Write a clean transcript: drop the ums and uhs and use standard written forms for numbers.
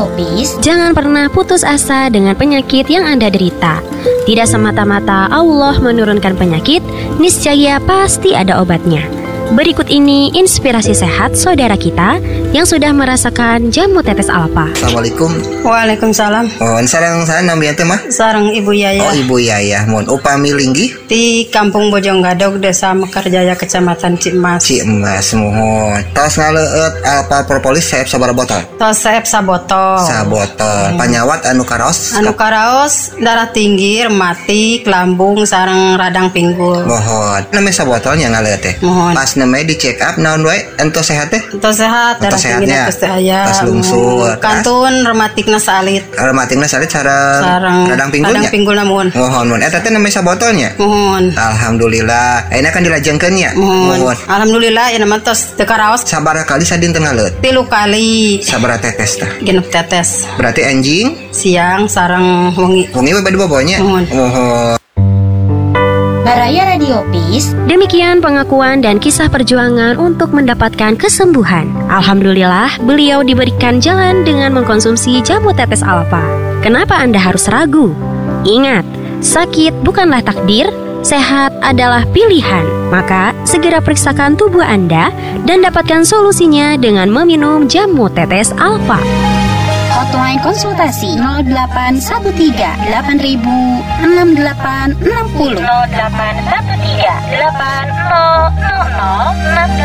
Peace. Jangan pernah putus asa dengan penyakit yang Anda derita. Tidak semata-mata Allah menurunkan penyakit, niscaya pasti ada obatnya. Berikut ini inspirasi sehat saudara kita yang sudah merasakan jamu tetes alfa. Assalamualaikum. Waalaikumsalam. Oh, sarang namanya teh mah? Sarang Ibu Yaya. Oh, Ibu Yaya. Mun upami linggi Di Kampung Bojonggadog, Desa Mekarjaya, Kecamatan Cimas. Cimas mohon. Tos ngaleut alfa propolis saeb sabaraha botol? Tos saeb sabotol. Sabotol. Panyawat anu karaos? Anu karaos darah tinggi, rematik, lambung, sareng radang pinggul. Mohon. Namanya sabotolnya ngaleut teh. Mohon. Pas namanya di check up naon wae ento sehat teh? Tos sehat, darah tinggi geus teh aya. Pas lungsur. Kantun rematikna salit. Rematikna salit sareng radang pinggulnya. Radang pinggul namun. Mohon. Eta teh namanya sabotolnya? Mohon. Alhamdulillah. Ayeuna kan dilajengkeun nya. Mohon. Alhamdulillah ya nama tos teu karaos. Sabaraha kali sadinten ngaleut? 3 kali. Sabaraha tetes teh? Genep tetes. Berarti anjing Siang sareng wengi. wengi we bade bobonya? Mohon. Baraya Radio Peace. Demikian pengakuan dan kisah perjuangan untuk mendapatkan kesembuhan. Alhamdulillah, beliau diberikan jalan dengan mengkonsumsi jamu tetes alfa. Kenapa Anda harus ragu? Ingat, sakit bukanlah takdir, sehat adalah pilihan. Maka, segera periksakan tubuh Anda dan dapatkan solusinya dengan meminum jamu tetes alfa. Hotline konsultasi 0813 8000 6860 0813 8000 6860.